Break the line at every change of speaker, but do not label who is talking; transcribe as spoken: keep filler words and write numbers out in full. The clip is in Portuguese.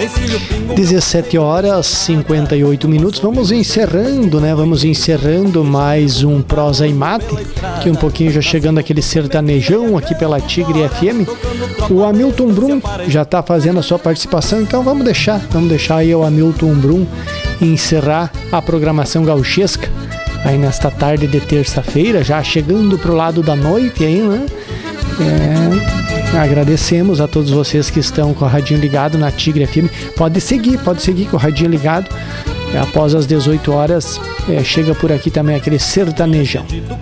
dezessete horas e cinquenta e oito minutos. Vamos encerrando, né? Vamos encerrando mais um Prosa e Mate, que um pouquinho já chegando aquele sertanejão aqui pela Tigre F M. O Hamilton Brum já está fazendo a sua participação, então vamos deixar, vamos deixar aí o Hamilton Brum encerrar a programação gauchesca aí nesta tarde de terça-feira, já chegando pro lado da noite aí, né? É, agradecemos a todos vocês que estão com o radinho ligado na Tigre F M. Pode seguir, pode seguir com o radinho ligado. É, após as dezoito horas, é, chega por aqui também aquele sertanejão.